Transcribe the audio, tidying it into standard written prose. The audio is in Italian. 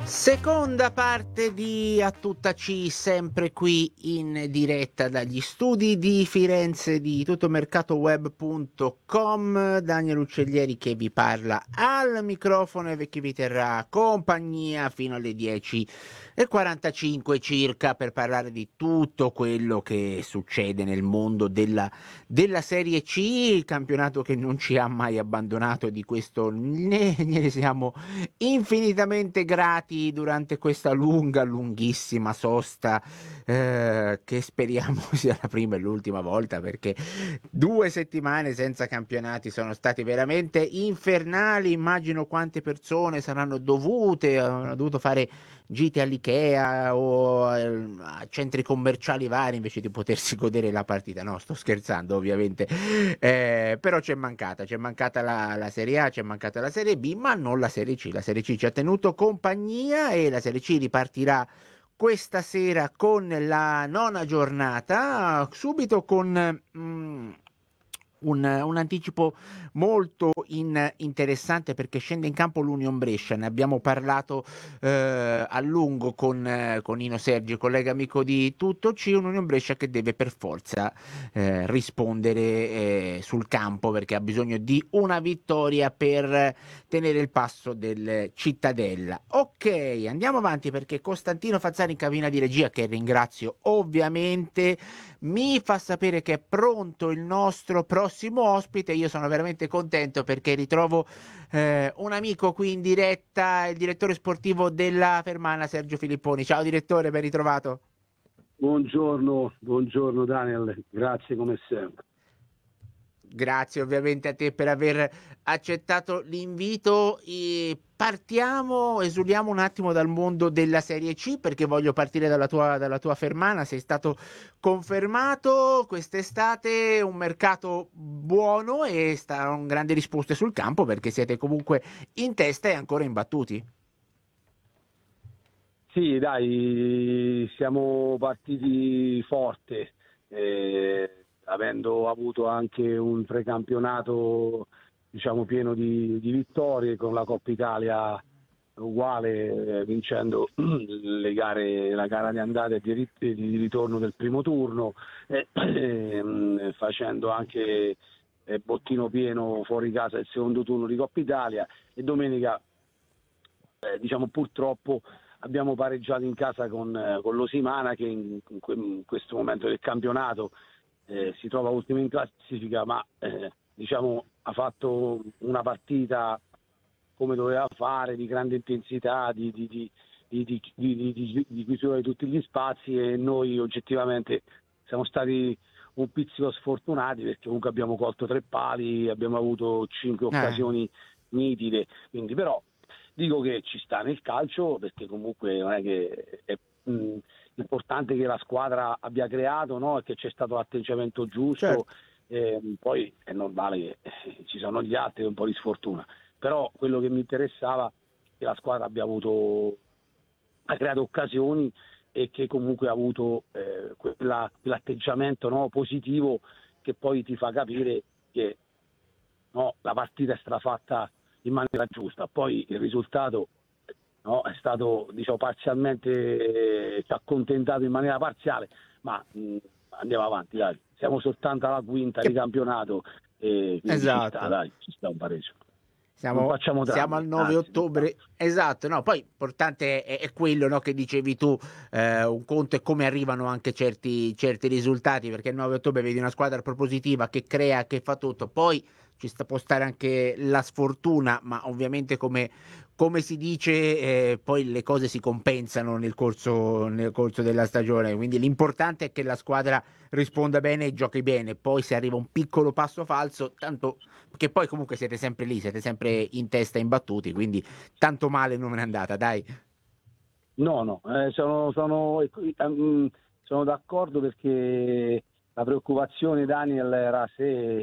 Seconda parte di A Tutta C, sempre qui in diretta dagli studi di Firenze di tuttomercatoweb.com. Daniel Uccellieri che vi parla al microfono e che vi terrà compagnia fino alle 10:45 circa per parlare di tutto quello che succede nel mondo della Serie C, il campionato che non ci ha mai abbandonato, e di questo ne siamo infinitamente grati durante questa lunghissima sosta, che speriamo sia la prima e l'ultima volta, perché 2 settimane senza campionati sono stati veramente infernali. Immagino quante persone hanno dovuto fare gite all'Ikea o a centri commerciali vari invece di potersi godere la partita. No, sto scherzando ovviamente. Però c'è mancata la Serie A, c'è mancata la Serie B, ma non la Serie C. La Serie C ci ha tenuto compagnia e la Serie C ripartirà questa sera con la nona giornata, subito con un anticipo molto interessante, perché scende in campo l'Union Brescia. Ne abbiamo parlato a lungo con Nino Sergi, collega amico di Tutto C. Un Union Brescia che deve per forza rispondere sul campo, perché ha bisogno di una vittoria per tenere il passo del Cittadella. Ok, andiamo avanti, perché Costantino Fazzari in cabina di regia, che ringrazio ovviamente, mi fa sapere che è pronto il nostro prossimo ospite. Io sono veramente contento perché ritrovo un amico qui in diretta, il direttore sportivo della Fermana, Sergio Filipponi. Ciao direttore, ben ritrovato. Buongiorno Daniel, grazie come sempre. Grazie ovviamente a te per aver accettato l'invito. E esuliamo un attimo dal mondo della Serie C, perché voglio partire dalla tua Fermana. Sei stato confermato quest'estate, un mercato buono e un grande risposte sul campo, perché siete comunque in testa e ancora imbattuti. Sì, dai, siamo partiti forte, avendo avuto anche un precampionato, diciamo, pieno di vittorie, con la Coppa Italia uguale, vincendo la gara di andata e di ritorno del primo turno, facendo anche bottino pieno fuori casa il secondo turno di Coppa Italia, e domenica, diciamo, purtroppo abbiamo pareggiato in casa con l'Osimana, che in questo momento del campionato si trova ultimo in classifica, ma diciamo, ha fatto una partita come doveva fare, di grande intensità, di chiusura di tutti gli spazi, e noi oggettivamente siamo stati un pizzico sfortunati, perché comunque abbiamo colto 3 pali, abbiamo avuto 5 Eh, occasioni nitide, quindi però dico che ci sta nel calcio, perché comunque non è che è importante che la squadra abbia creato, no? E che c'è stato l'atteggiamento giusto, certo. poi è normale che ci sono gli altri, un po' di sfortuna, però quello che mi interessava è che la squadra ha creato occasioni, e che comunque ha avuto quell'atteggiamento, no, positivo, che poi ti fa capire che, no, la partita è stata fatta in maniera giusta. Poi il risultato, no, è stato, diciamo, parzialmente, ci ha accontentato in maniera parziale, ma andiamo avanti, dai. Siamo soltanto alla quinta di Che, campionato, e quindi ci sta, esatto. dai, ci sta un pareggio. Non Siamo, facciamo siamo al drammi, 9 anzi, ci sta. ottobre, esatto, no, poi importante è quello, no, che dicevi tu, un conto è come arrivano anche certi risultati, perché il 9 ottobre vedi una squadra propositiva che crea, che fa tutto, poi può stare anche la sfortuna, ma ovviamente come si dice, poi le cose si compensano nel corso della stagione, quindi l'importante è che la squadra risponda bene e giochi bene. Poi se arriva un piccolo passo falso, tanto, che poi comunque siete sempre lì, siete sempre in testa imbattuti, quindi tanto male non è andata, dai. No, no, sono d'accordo, perché la preoccupazione, Daniel, era se